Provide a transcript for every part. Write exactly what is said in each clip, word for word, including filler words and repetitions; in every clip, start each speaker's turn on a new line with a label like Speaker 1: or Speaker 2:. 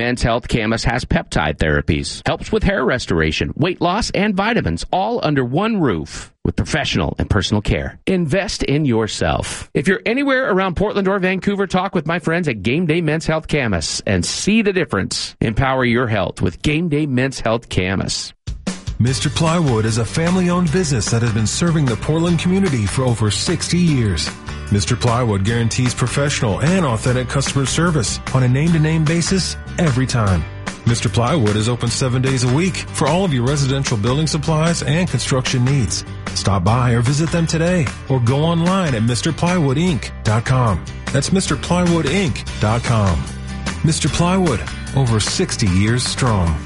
Speaker 1: Men's Health Camus has peptide therapies. Helps with hair restoration, weight loss, and vitamins, all under one roof with professional and personal care. Invest in yourself. If you're anywhere around Portland or Vancouver, talk with my friends at Game Day Men's Health Camus and see the difference. Empower your health with Game Day Men's Health Camus.
Speaker 2: Mister Plywood is a family-owned business that has been serving the Portland community for over sixty years. Mister Plywood guarantees professional and authentic customer service on a name-to-name basis every time. Mister Plywood is open seven days a week for all of your residential building supplies and construction needs. Stop by or visit them today or go online at Mister Plywood Inc dot com. That's Mister Plywood Inc dot com. Mister Plywood, over sixty years strong.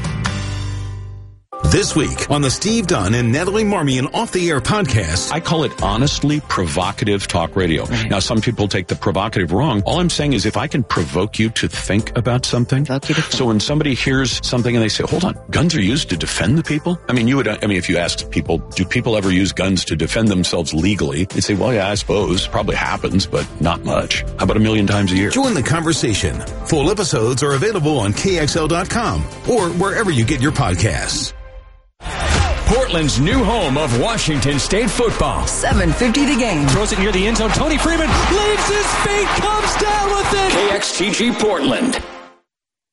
Speaker 3: This week on the Steve Dunn and Natalie Marmion Off the Air podcast.
Speaker 4: I call it honestly provocative talk radio. Mm-hmm. Now, some people take the provocative wrong. All I'm saying is if I can provoke you to think about something. So when somebody hears something and they say, hold on, guns are used to defend the people? I mean, you would, I mean, if you asked people, do people ever use guns to defend themselves legally? They'd say, well, yeah, I suppose. Probably happens, but not much. How about a million times a year?
Speaker 3: Join the conversation. Full episodes are available on K X L dot com or wherever you get your podcasts.
Speaker 5: Portland's new home of Washington State football.
Speaker 6: seven fifty the game.
Speaker 5: Throws it near the end zone. Tony Freeman leaves his feet, comes down with it.
Speaker 7: K X T G Portland.